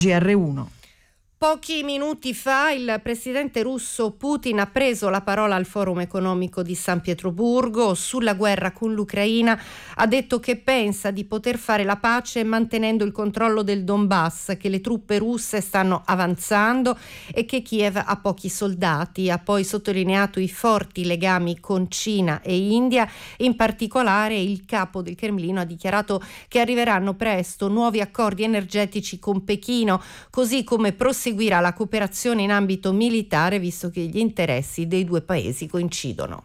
GR1. Pochi minuti fa il presidente russo Putin ha preso la parola al Forum economico di San Pietroburgo sulla guerra con l'Ucraina. Ha detto che pensa di poter fare la pace mantenendo il controllo del Donbass, che le truppe russe stanno avanzando e che Kiev ha pochi soldati. Ha poi sottolineato i forti legami con Cina e India. In particolare il capo del Cremlino ha dichiarato che arriveranno presto nuovi accordi energetici con Pechino, così come proseguirà la cooperazione in ambito militare, visto che gli interessi dei due paesi coincidono.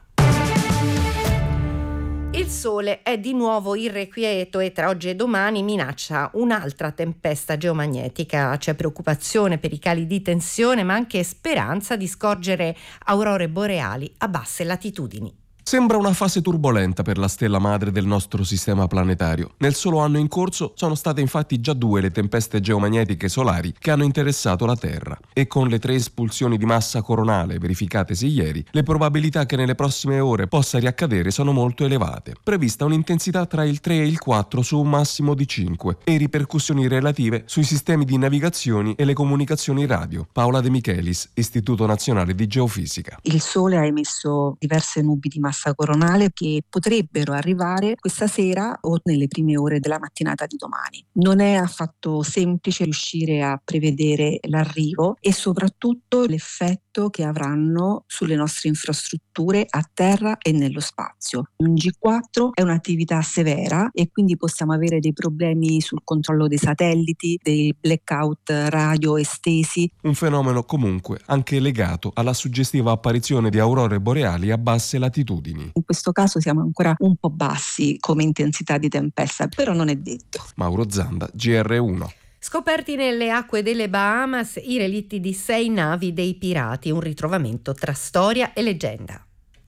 Il sole è di nuovo irrequieto e tra oggi e domani minaccia un'altra tempesta geomagnetica. C'è preoccupazione per i cali di tensione, ma anche speranza di scorgere aurore boreali a basse latitudini. Sembra una fase turbolenta per la stella madre del nostro sistema planetario. Nel solo anno in corso sono state infatti già 2 le tempeste geomagnetiche solari che hanno interessato la Terra. E con le 3 espulsioni di massa coronale verificatesi ieri, le probabilità che nelle prossime ore possa riaccadere sono molto elevate. Prevista un'intensità tra il 3 e il 4 su un massimo di 5 e ripercussioni relative sui sistemi di navigazioni e le comunicazioni radio. Paola De Michelis, Istituto Nazionale di Geofisica. Il Sole ha emesso diverse nubi di massa coronale che potrebbero arrivare questa sera o nelle prime ore della mattinata di domani. Non è affatto semplice riuscire a prevedere l'arrivo e soprattutto l'effetto che avranno sulle nostre infrastrutture a terra e nello spazio. Un G4 è un'attività severa e quindi possiamo avere dei problemi sul controllo dei satelliti, dei blackout radio estesi. Un fenomeno comunque anche legato alla suggestiva apparizione di aurore boreali a basse latitudini. In questo caso siamo ancora un po' bassi come intensità di tempesta, però non è detto. Mauro Zanda, GR1. Scoperti nelle acque delle Bahamas i relitti di 6 navi dei pirati, un ritrovamento tra storia e leggenda.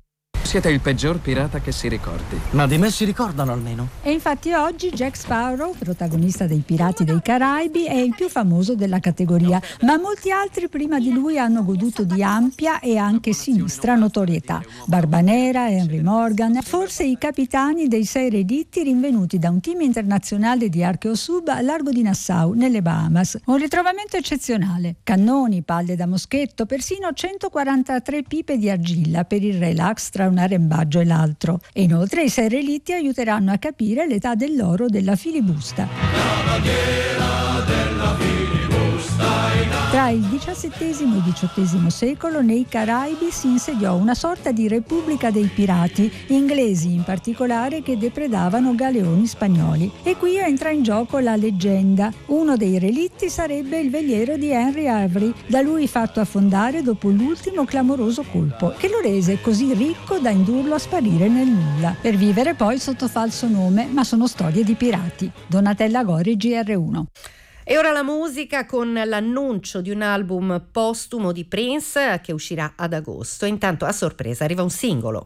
Siete il peggior pirata che si ricordi. Ma di me si ricordano almeno. E infatti oggi Jack Sparrow, protagonista dei Pirati dei Caraibi, è il più famoso della categoria, ma molti altri prima di lui hanno goduto di ampia e anche sinistra notorietà. Barbanera, Henry Morgan, forse i capitani dei 6 relitti rinvenuti da un team internazionale di Archeosub a largo di Nassau, nelle Bahamas. Un ritrovamento eccezionale. Cannoni, palle da moschetto, persino 143 pipe di argilla per il relax tra un arrembaggio e l'altro. E inoltre i 6 relitti aiuteranno a capire l'età dell'oro della filibusta. Tra il XVII e il XVIII secolo nei Caraibi si insediò una sorta di repubblica dei pirati, inglesi in particolare, che depredavano galeoni spagnoli. E qui entra in gioco la leggenda. Uno dei relitti sarebbe il veliero di Henry Avery, da lui fatto affondare dopo l'ultimo clamoroso colpo, che lo rese così ricco da indurlo a sparire nel nulla, per vivere poi sotto falso nome, ma sono storie di pirati. Donatella Gori, GR1. E ora la musica con l'annuncio di un album postumo di Prince che uscirà ad agosto. Intanto a sorpresa arriva un singolo.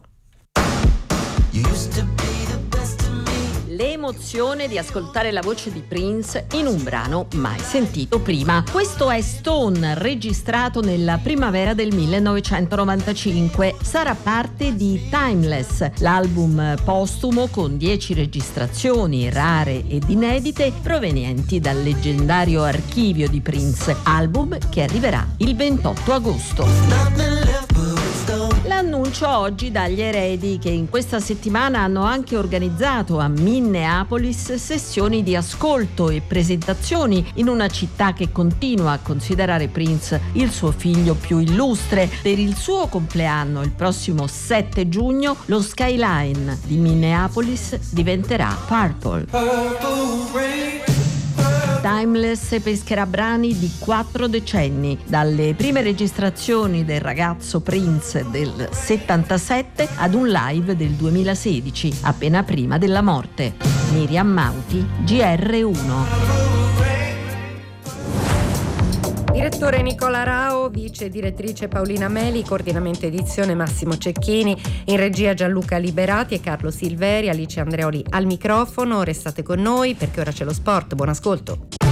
L'emozione di ascoltare la voce di Prince in un brano mai sentito prima. Questo è Stone, registrato nella primavera del 1995. Sarà parte di Timeless, l'album postumo con 10 registrazioni rare ed inedite provenienti dal leggendario archivio di Prince, album che arriverà il 28 agosto. L'annuncio oggi dagli eredi, che in questa settimana hanno anche organizzato a Minneapolis sessioni di ascolto e presentazioni in una città che continua a considerare Prince il suo figlio più illustre. Per il suo compleanno, il prossimo 7 giugno, lo skyline di Minneapolis diventerà Purple. Timeless pescherà brani di 4 decenni, dalle prime registrazioni del ragazzo Prince del 77 ad un live del 2016, appena prima della morte. Miriam Mauti, GR1. Direttore Nicola Rao, vice direttrice Paolina Meli, coordinamento edizione Massimo Cecchini, in regia Gianluca Liberati e Carlo Silveri, Alice Andreoli al microfono. Restate con noi perché ora c'è lo sport. Buon ascolto.